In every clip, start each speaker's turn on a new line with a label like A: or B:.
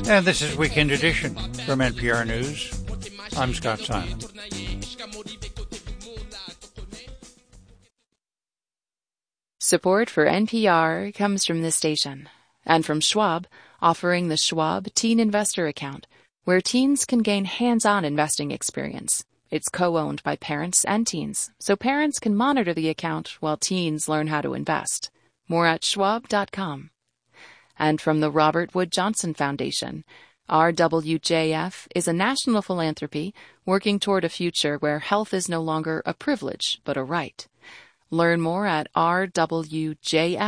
A: And this is Weekend Edition from NPR News. I'm Scott Simon.
B: Support for NPR comes from this station and from Schwab, offering the Schwab Teen Investor Account, where teens can gain hands-on investing experience. It's co-owned by parents and teens, so parents can monitor the account while teens learn how to invest. More at schwab.com. And from the Robert Wood Johnson Foundation, RWJF is a national philanthropy working toward a future where health is no longer a privilege but a right. Learn more at rwjf.org.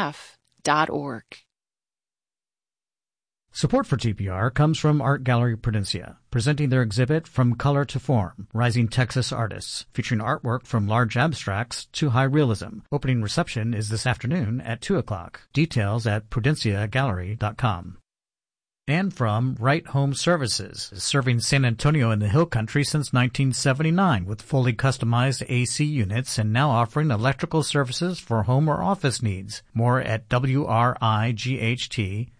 C: Support for TPR comes from Art Gallery Prudencia, presenting their exhibit From Color to Form, Rising Texas Artists, featuring artwork from large abstracts to high realism. Opening reception is this afternoon at 2 o'clock. Details at prudenciagallery.com. And from Right Home Services, serving San Antonio and the Hill Country since 1979 with fully customized AC units and now offering electrical services for home or office needs. More at WRIGHT.AC.com.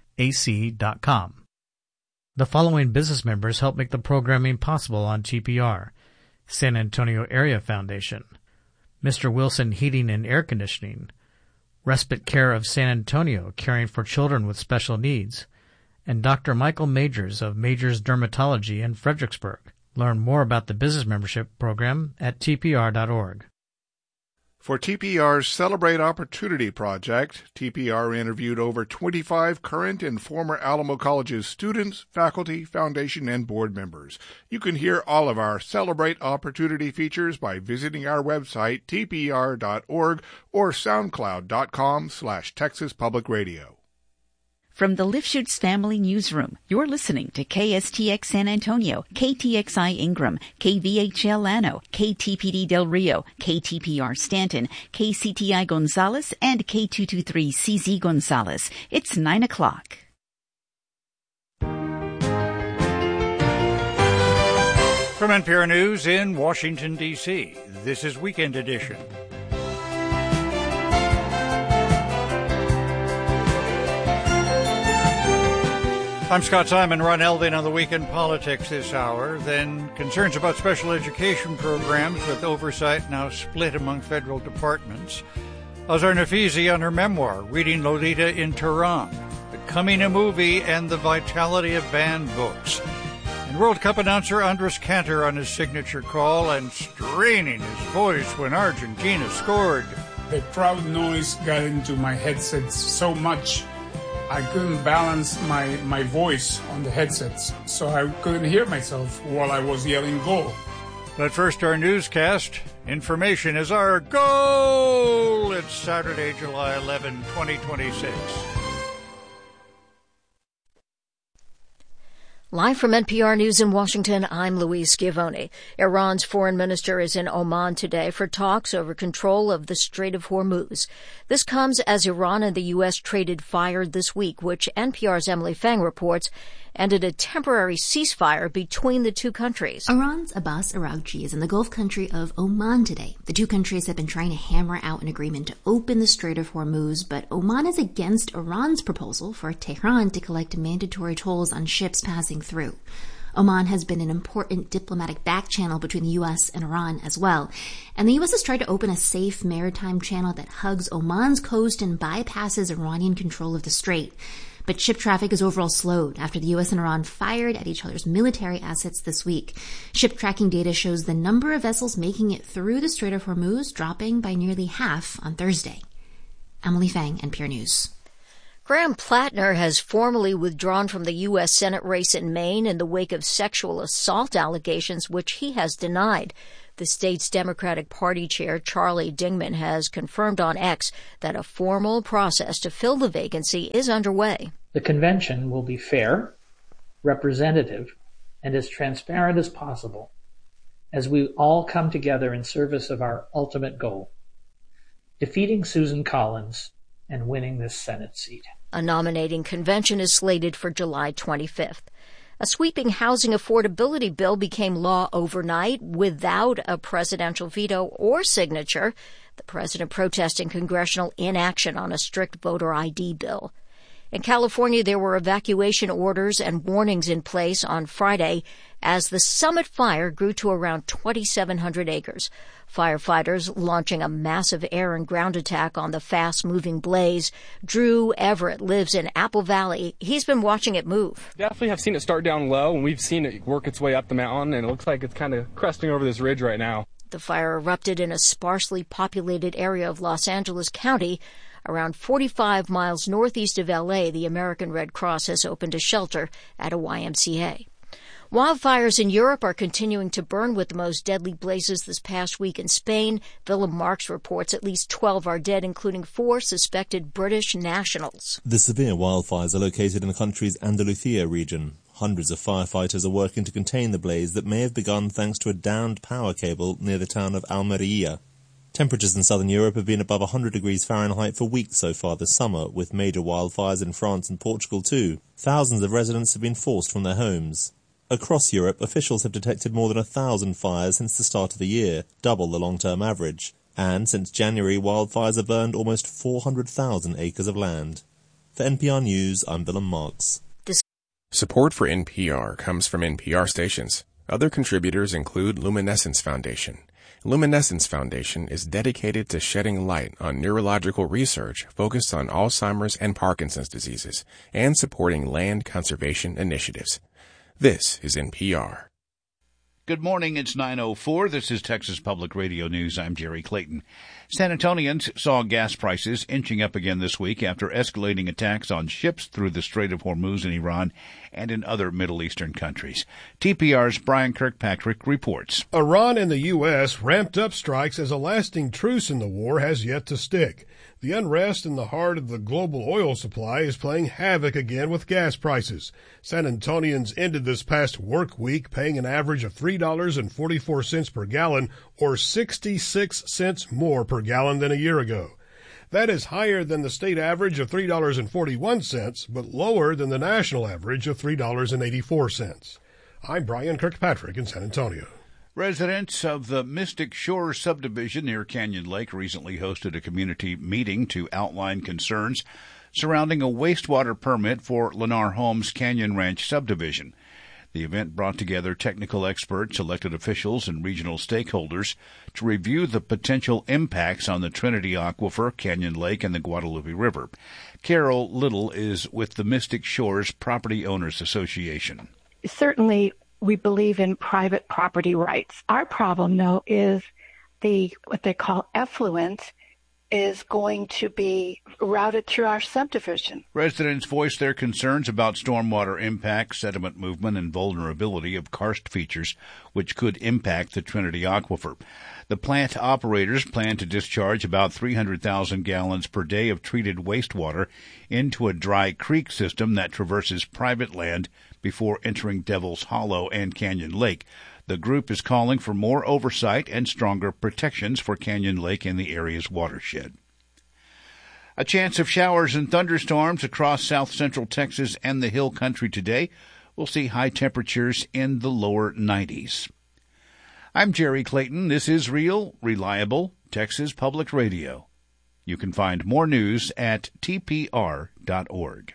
C: The following business members help make the programming possible on TPR. San Antonio Area Foundation, Mr. Wilson Heating and Air Conditioning, Respite Care of San Antonio, caring for children with special needs, and Dr. Michael Majors of Majors Dermatology in Fredericksburg. Learn more about the business membership program at tpr.org.
D: For TPR's Celebrate Opportunity project, TPR interviewed over 25 current and former Alamo College's students, faculty, foundation, and board members. You can hear all of our Celebrate Opportunity features by visiting our website, tpr.org, or soundcloud.com/Texas Public Radio.
E: From the Lifshoots Family Newsroom, you're listening to KSTX San Antonio, KTXI Ingram, KVHL Llano, KTPD Del Rio, KTPR Stanton, KCTI Gonzales, and K223CZ Gonzales. It's 9 o'clock.
A: From NPR News in Washington, D.C., this is Weekend Edition. I'm Scott Simon. Ron Elving on the Weekend Politics this hour. Then concerns about special education programs with oversight now split among federal departments. Azar Nafizi on her memoir, Reading Lolita in Tehran, Becoming a Movie, and the vitality of banned books. And World Cup announcer Andres Cantor on his signature call and straining his voice when Argentina scored.
F: The crowd noise got into my headsets so much I couldn't balance my voice on the headsets, so I couldn't hear myself while I was yelling goal.
A: But first, our newscast. Information is our goal. It's Saturday, July 11, 2026.
G: Live from NPR News in Washington, I'm Louise Schiavone. Iran's foreign minister is in Oman today for talks over control of the Strait of Hormuz. This comes as Iran and the U.S. traded fire this week, which NPR's Emily Fang reports ended a temporary ceasefire between the two countries.
H: Iran's Abbas Araghchi is in the Gulf country of Oman today. The two countries have been trying to hammer out an agreement to open the Strait of Hormuz, but Oman is against Iran's proposal for Tehran to collect mandatory tolls on ships passing through. Oman has been an important diplomatic back channel between the U.S. and Iran as well, and the U.S. has tried to open a safe maritime channel that hugs Oman's coast and bypasses Iranian control of the strait. But ship traffic is overall slowed after the U.S. and Iran fired at each other's military assets this week. Ship tracking data shows the number of vessels making it through the Strait of Hormuz dropping by nearly half on Thursday. Emily Fang, NPR News.
G: Graham Plattner has formally withdrawn from the U.S. Senate race in Maine in the wake of sexual assault allegations, which he has denied. The state's Democratic Party chair, Charlie Dingman, has confirmed on X that a formal process to fill the vacancy is underway.
I: The convention will be fair, representative, and as transparent as possible as we all come together in service of our ultimate goal, defeating Susan Collins and winning this Senate seat.
G: A nominating convention is slated for July 25th. A sweeping housing affordability bill became law overnight without a presidential veto or signature, the president protesting congressional inaction on a strict voter ID bill. In California, there were evacuation orders and warnings in place on Friday as the Summit fire grew to around 2,700 acres. Firefighters launching a massive air and ground attack on the fast-moving blaze. Drew Everett lives in Apple Valley. He's been watching it move.
J: Definitely have seen it start down low, and we've seen it work its way up the mountain, and it looks like it's kind of cresting over this ridge right now.
G: The fire erupted in a sparsely populated area of Los Angeles County. Around 45 miles northeast of L.A., the American Red Cross has opened a shelter at a YMCA. Wildfires in Europe are continuing to burn, with the most deadly blazes this past week in Spain. Willem Marks reports at least 12 are dead, including 4 suspected British nationals.
K: The severe wildfires are located in the country's Andalusia region. Hundreds of firefighters are working to contain the blaze that may have begun thanks to a downed power cable near the town of Almería. Temperatures in southern Europe have been above 100 degrees Fahrenheit for weeks so far this summer, with major wildfires in France and Portugal too. Thousands of residents have been forced from their homes. Across Europe, officials have detected more than 1,000 fires since the start of the year, double the long-term average. And since January, wildfires have burned almost 400,000 acres of land. For NPR News, I'm Willem Marks.
L: Support for NPR comes from NPR stations. Other contributors include Luminescence Foundation. Luminescence Foundation is dedicated to shedding light on neurological research focused on Alzheimer's and Parkinson's diseases and supporting land conservation initiatives. This is NPR.
M: Good morning, it's 9:04. This is Texas Public Radio News. I'm Jerry Clayton. San Antonians saw gas prices inching up again this week after escalating attacks on ships through the Strait of Hormuz in Iran and in other Middle Eastern countries. TPR's Brian Kirkpatrick reports.
N: Iran and the U.S. ramped up strikes as a lasting truce in the war has yet to stick. The unrest in the heart of the global oil supply is playing havoc again with gas prices. San Antonians ended this past work week paying an average of $3.44 per gallon, or 66 cents more per gallon than a year ago. That is higher than the state average of $3.41, but lower than the national average of $3.84. I'm Brian Kirkpatrick in San Antonio.
M: Residents of the Mystic Shores subdivision near Canyon Lake recently hosted a community meeting to outline concerns surrounding a wastewater permit for Lennar Homes Canyon Ranch subdivision. The event brought together technical experts, elected officials, and regional stakeholders to review the potential impacts on the Trinity Aquifer, Canyon Lake, and the Guadalupe River. Carol Little is with the Mystic Shores Property Owners Association.
O: Certainly, we believe in private property rights. Our problem, though, is what they call effluent is going to be routed through our subdivision.
M: Residents voiced their concerns about stormwater impact, sediment movement, and vulnerability of karst features, which could impact the Trinity Aquifer. The plant operators plan to discharge about 300,000 gallons per day of treated wastewater into a dry creek system that traverses private land before entering Devil's Hollow and Canyon Lake. The group is calling for more oversight and stronger protections for Canyon Lake and the area's watershed. A chance of showers and thunderstorms across south-central Texas and the Hill Country today. We'll see high temperatures in the lower 90s. I'm Jerry Clayton. This is Real, Reliable Texas Public Radio. You can find more news at tpr.org.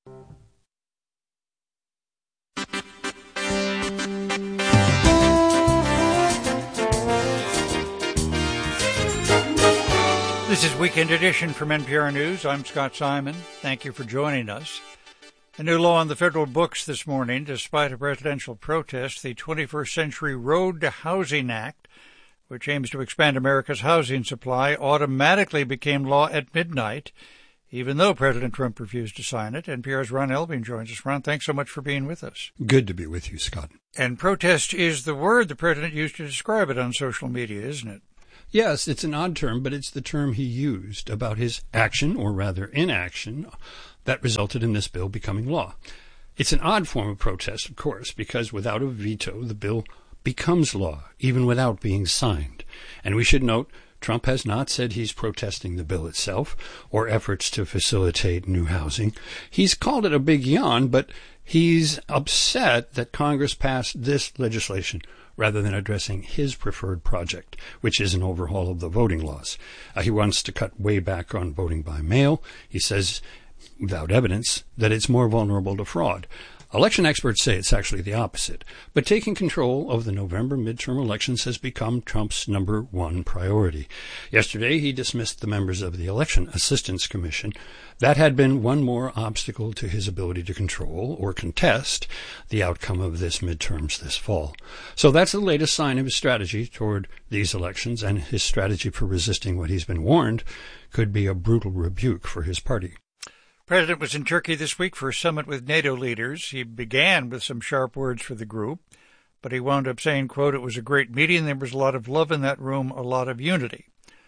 A: This is Weekend Edition from NPR News. I'm Scott Simon. Thank you for joining us. A new law on the federal books this morning. Despite a presidential protest, the 21st Century Road to Housing Act, which aims to expand America's housing supply, automatically became law at midnight, even though President Trump refused to sign it. NPR's Ron Elving joins us. Ron, thanks so much for being with us.
P: Good to be with you, Scott.
A: And protest is the word the president used to describe it on social media, isn't it?
P: Yes, it's an odd term, but it's the term he used about his action, or rather inaction, that resulted in this bill becoming law. It's an odd form of protest, of course, because without a veto, the bill becomes law, even without being signed. And we should note, Trump has not said he's protesting the bill itself or efforts to facilitate new housing. He's called it a big yawn, but he's upset that Congress passed this legislation rather than addressing his preferred project, which is an overhaul of the voting laws. He wants to cut way back on voting by mail. He says without evidence, that it's more vulnerable to fraud. Election experts say it's actually the opposite, but taking control of the November midterm elections has become Trump's number one priority. Yesterday, he dismissed the members of the Election Assistance Commission. That had been one more obstacle to his ability to control or contest the outcome of this midterms this fall. So that's the latest sign of his strategy toward these elections, and his strategy for resisting what he's been warned could be a brutal rebuke for his party.
A: The president was in Turkey this week for a summit with NATO leaders. He began with some sharp words for the group, but he wound up saying, quote, "It was a great meeting. There was a lot of love in that room, a lot of unity."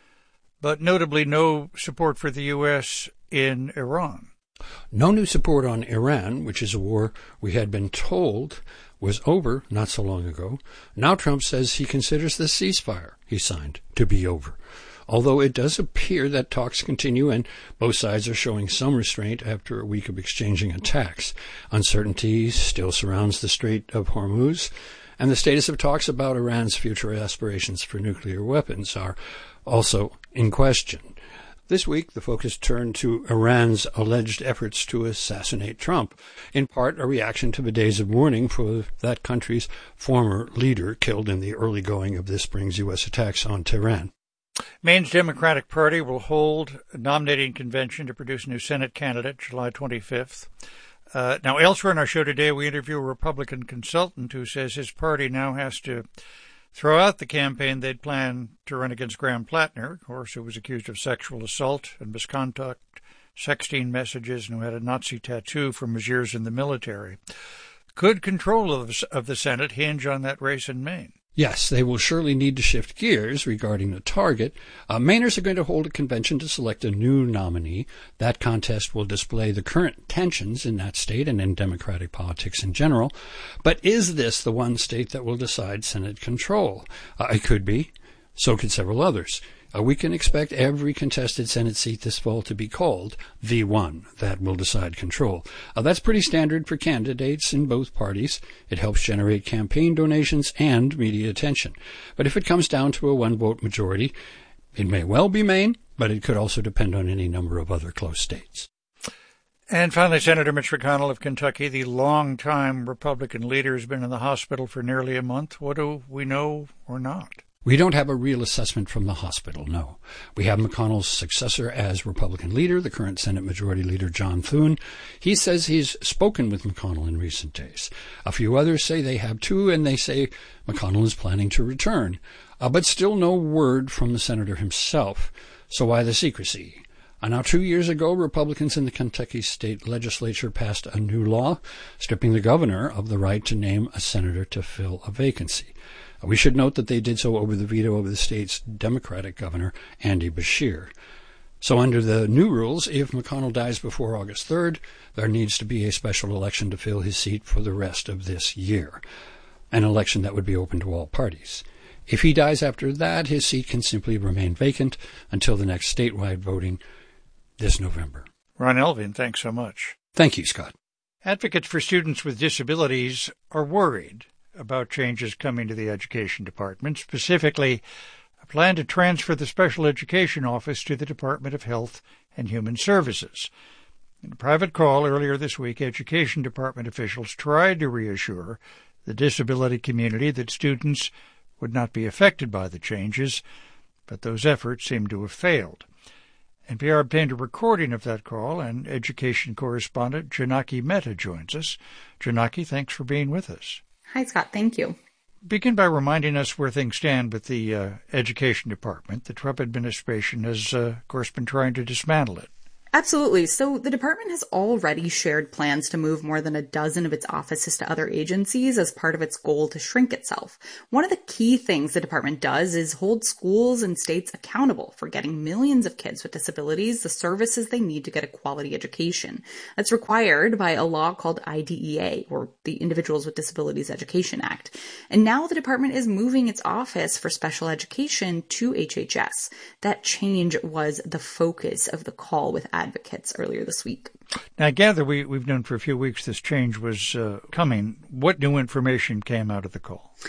A: But notably, no support for the U.S. in Iran.
P: No new support on Iran, which is a war we had been told was over not so long ago. Now Trump says he considers the ceasefire he signed to be over. Although it does appear that talks continue and both sides are showing some restraint after a week of exchanging attacks. Uncertainty still surrounds the Strait of Hormuz, and the status of talks about Iran's future aspirations for nuclear weapons are also in question. This week, the focus turned to Iran's alleged efforts to assassinate Trump, in part a reaction to the days of mourning for that country's former leader killed in the early going of this spring's U.S. attacks on Tehran.
A: Maine's Democratic Party will hold a nominating convention to produce a new Senate candidate July 25th. Now, elsewhere in our show today, we interview a Republican consultant who says his party now has to throw out the campaign they'd planned to run against Graham Plattner, of course, who was accused of sexual assault and misconduct, sexting messages, and who had a Nazi tattoo from his years in the military. Could control of the Senate hinge on that race in Maine?
P: Yes, they will surely need to shift gears regarding the target. Mainers are going to hold a convention to select a new nominee. That contest will display the current tensions in that state and in Democratic politics in general. But is this the one state that will decide Senate control? It could be. So could several others. We can expect every contested Senate seat this fall to be called the one that will decide control. That's pretty standard for candidates in both parties. It helps generate campaign donations and media attention. But if it comes down to a one-vote majority, it may well be Maine, but it could also depend on any number of other close states.
A: And finally, Senator Mitch McConnell of Kentucky, the longtime Republican leader, has been in the hospital for nearly a month. What do we know or not?
P: We don't have a real assessment from the hospital, no. We have McConnell's successor as Republican leader, the current Senate Majority Leader John Thune. He says he's spoken with McConnell in recent days. A few others say they have too, and they say McConnell is planning to return. But still no word from the senator himself. So why the secrecy? Now, 2 years ago, Republicans in the Kentucky state legislature passed a new law stripping the governor of the right to name a senator to fill a vacancy. We should note that they did so over the veto of the state's Democratic governor, Andy Beshear. So under the new rules, if McConnell dies before August 3rd, there needs to be a special election to fill his seat for the rest of this year, an election that would be open to all parties. If he dies after that, his seat can simply remain vacant until the next statewide voting this November.
A: Ron Elving, thanks so much.
P: Thank you, Scott.
A: Advocates for students with disabilities are worried about changes coming to the Education Department, specifically a plan to transfer the Special Education Office to the Department of Health and Human Services. In a private call earlier this week, Education Department officials tried to reassure the disability community that students would not be affected by the changes, but those efforts seem to have failed. NPR obtained a recording of that call, and education correspondent Janaki Mehta joins us. Janaki, thanks for being with us.
Q: Hi, Scott. Thank you.
A: Begin by reminding us where things stand with the Education Department. The Trump administration has, of course, been trying to dismantle it.
Q: Absolutely. So the department has already shared plans to move more than a dozen of its offices to other agencies as part of its goal to shrink itself. One of the key things the department does is hold schools and states accountable for getting millions of kids with disabilities the services they need to get a quality education. That's required by a law called IDEA, or the Individuals with Disabilities Education Act. And now the department is moving its office for special education to HHS. That change was the focus of the call with advocates earlier this week.
A: Now, I gather we've known for a few weeks this change was coming. What new information came out of the call?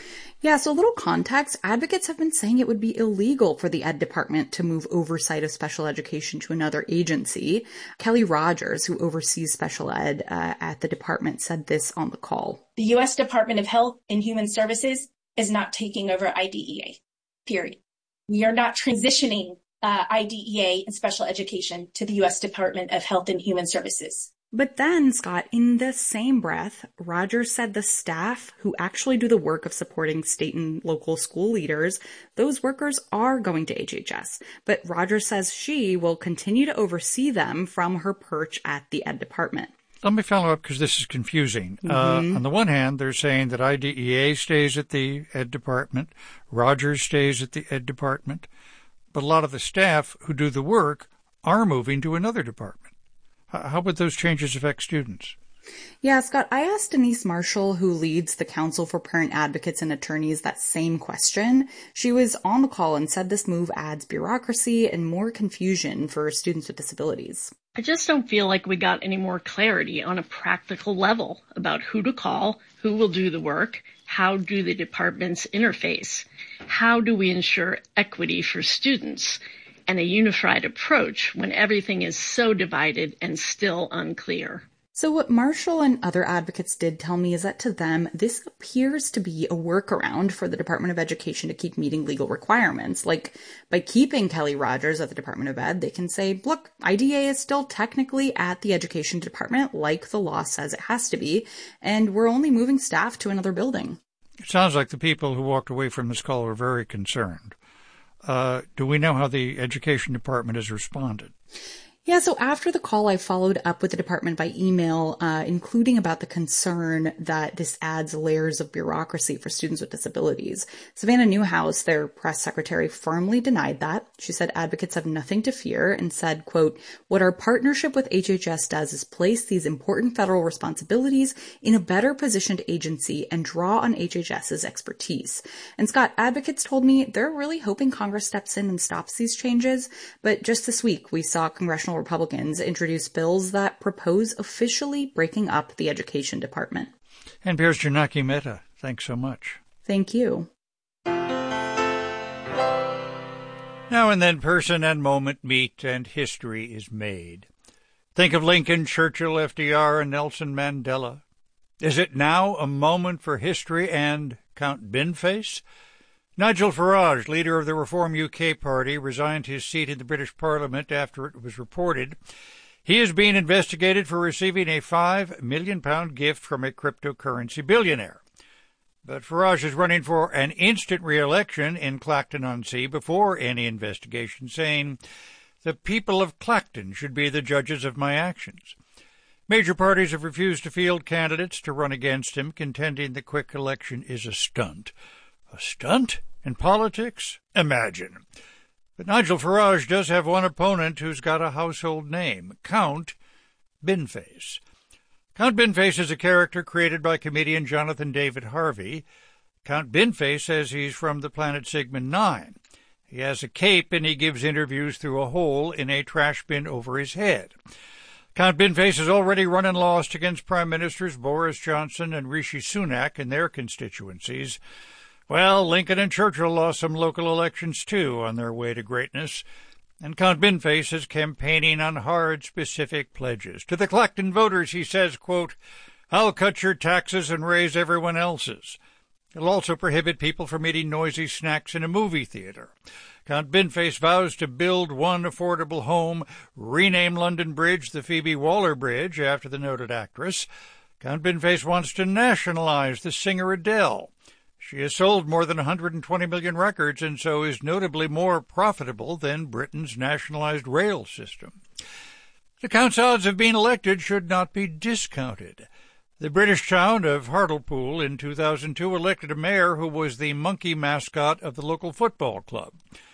Q: Yeah, so a little context. Advocates have been saying it would be illegal for the Ed Department to move oversight of special education to another agency. Kelly Rogers, who oversees special ed at the department, said this on the call.
R: The U.S. Department of Health and Human Services is not taking over IDEA, period. We are not transitioning IDEA and special education to the U.S. Department of Health and Human Services.
Q: But then, Scott, in the same breath, Rogers said the staff who actually do the work of supporting state and local school leaders, those workers are going to HHS. But Rogers says she will continue to oversee them from her perch at the Ed Department.
A: Let me follow up because this is confusing. On the one hand, they're saying that IDEA stays at the Ed Department, Rogers stays at the Ed Department, but a lot of the staff who do the work are moving to another department. How would those changes affect students?
Q: Yeah, Scott, I asked Denise Marshall, who leads the Council for Parent Advocates and Attorneys, that same question. She was on the call and said this move adds bureaucracy and more confusion for students with disabilities.
S: I just don't feel like we got any more clarity on a practical level about who to call, who will do the work, how do the departments interface, how do we ensure equity for students, and a unified approach when everything is so divided and still unclear.
Q: So what Marshall and other advocates did tell me is that to them, this appears to be a workaround for the Department of Education to keep meeting legal requirements. Like, by keeping Kelly Rogers at the Department of Ed, they can say, look, IDEA is still technically at the Education Department, like the law says it has to be, and we're only moving staff to another building.
A: It sounds like the people who walked away from this call were very concerned. Do we know how the Education Department has responded?
Q: Yeah, so after the call, I followed up with the department by email, including about the concern that this adds layers of bureaucracy for students with disabilities. Savannah Newhouse, their press secretary, firmly denied that. She said advocates have nothing to fear and said, quote, what our partnership with HHS does is place these important federal responsibilities in a better positioned agency and draw on HHS's expertise. And Scott, advocates told me they're really hoping Congress steps in and stops these changes. But just this week, we saw congressional Republicans introduce bills that propose officially breaking up the Education Department.
A: NPR's Janaki Mehta, thanks so much.
Q: Thank you.
A: Now and then person and moment meet and history is made. Think of Lincoln, Churchill, FDR, and Nelson Mandela. Is it now a moment for history and Count Binface? Nigel Farage, leader of the Reform UK party, resigned his seat in the British Parliament after it was reported he is being investigated for receiving a £5 million gift from a cryptocurrency billionaire. But Farage is running for an instant re-election in Clacton-on-Sea before any investigation, saying, the people of Clacton should be the judges of my actions. Major parties have refused to field candidates to run against him, contending the quick election is a stunt. A stunt in politics? Imagine. But Nigel Farage does have one opponent who's got a household name, Count Binface. Count Binface is a character created by comedian Jonathan David Harvey. Count Binface says he's from the planet Sigmund 9. He has a cape and he gives interviews through a hole in a trash bin over his head. Count Binface has already run and lost against Prime Ministers Boris Johnson and Rishi Sunak in their constituencies. Well, Lincoln and Churchill lost some local elections, too, on their way to greatness, and Count Binface is campaigning on hard, specific pledges. To the Clacton voters, he says, quote, I'll cut your taxes and raise everyone else's. It'll also prohibit people from eating noisy snacks in a movie theater. Count Binface vows to build one affordable home, rename London Bridge the Phoebe Waller Bridge after the noted actress. Count Binface wants to nationalize the singer Adele. She has sold more than 120 million records and so is notably more profitable than Britain's nationalized rail system. The Count's odds of being elected should not be discounted. The British town of Hartlepool in 2002 elected a mayor who was the monkey mascot of the local football club.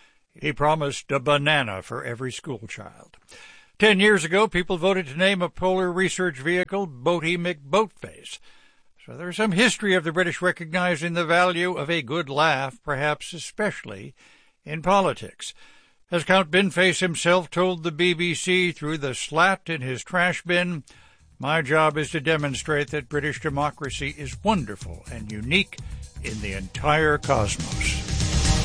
A: He promised a banana for every schoolchild. 10 years ago, people voted to name a polar research vehicle Boaty McBoatface. So there's some history of the British recognizing the value of a good laugh, perhaps especially in politics. As Count Binface himself told the BBC through the slat in his trash bin, My job is to demonstrate that British democracy is wonderful and unique in the entire cosmos.